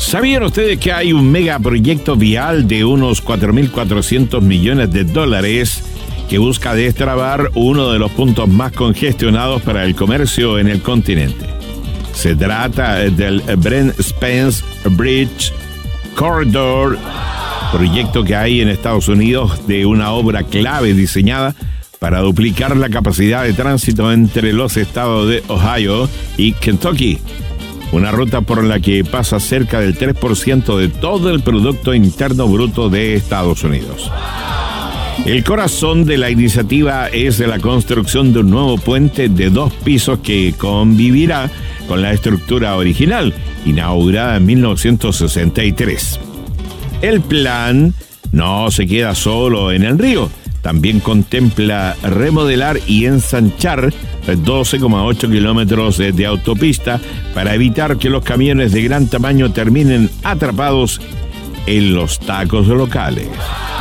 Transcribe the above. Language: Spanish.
¿Sabían ustedes que hay un megaproyecto vial de unos 4.400 millones de dólares que busca destrabar uno de los puntos más congestionados para el comercio en el continente? Se trata del Brent Spence Bridge Corridor, proyecto que hay en Estados Unidos de una obra clave diseñada para duplicar la capacidad de tránsito entre los estados de Ohio y Kentucky. Una ruta por la que pasa cerca del 3% de todo el Producto Interno Bruto de Estados Unidos. El corazón de la iniciativa es la construcción de un nuevo puente de 2 pisos que convivirá con la estructura original, inaugurada en 1963. El plan no se queda solo en el río, también contempla remodelar y ensanchar 12,8 kilómetros de autopista para evitar que los camiones de gran tamaño terminen atrapados en los tacos locales.